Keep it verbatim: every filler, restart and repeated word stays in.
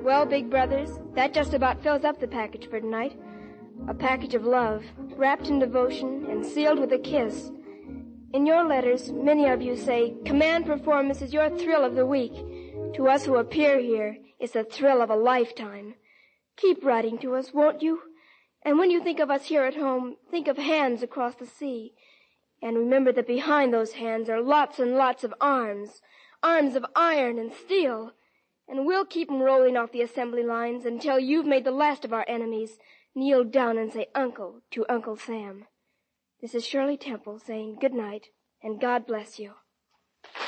Well, big brothers, that just about fills up the package for tonight. A package of love, wrapped in devotion and sealed with a kiss. In your letters, many of you say, command performance is your thrill of the week. To us who appear here, it's the thrill of a lifetime. Keep writing to us, won't you? And when you think of us here at home, think of hands across the sea. And remember that behind those hands are lots and lots of arms, arms of iron and steel. And we'll keep 'em rolling off the assembly lines until you've made the last of our enemies kneel down and say uncle to Uncle Sam. This is Shirley Temple saying good night and God bless you.